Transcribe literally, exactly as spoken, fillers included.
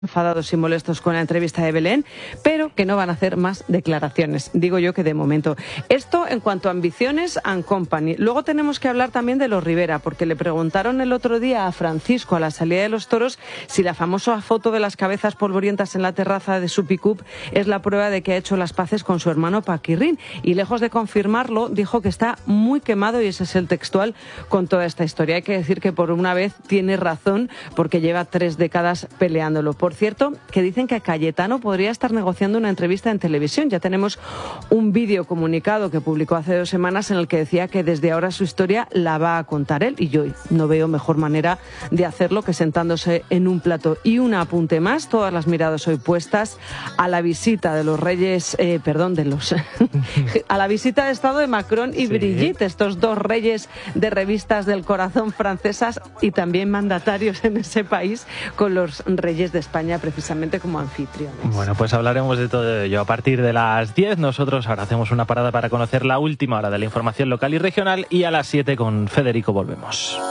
enfadados y molestos con la entrevista de Belén, pero que no van a hacer más declaraciones. Digo yo que de momento. Esto en cuanto a ambiciones and company. Luego tenemos que hablar también de los Rivera, porque le preguntaron el otro día a Francisco a la salida de los toros si la famosa foto de las cabezas polvorientas en la terraza de su pick-up es la prueba de que ha hecho las paces con su hermano Paquirrín. Y lejos de confirmarlo, dijo que está muy quemado, y ese es el textual, con toda esta historia. Hay que decir que por una vez tiene razón, porque lleva tres décadas peleándolo. Por cierto, que dicen que Cayetano podría estar negociando una entrevista en televisión. Ya tenemos un vídeo comunicado que publicó hace dos semanas en el que decía que desde ahora su historia la va a contar él, y yo no veo mejor manera de hacerlo que sentándose en un plato. Y un apunte más, todas las miradas hoy puestas a la visita de los reyes, eh, perdón, de los a la visita de Estado de Macron y sí. Brigitte, estos dos reyes de revistas del corazón francesas y también mandatarios en ese país, con los reyes de España precisamente como anfitriones. Bueno, pues hablaremos de todo ello a partir de las diez. Nosotros ahora hacemos una parada para conocer la última hora de la información local y regional, y a las siete con Federico volvemos.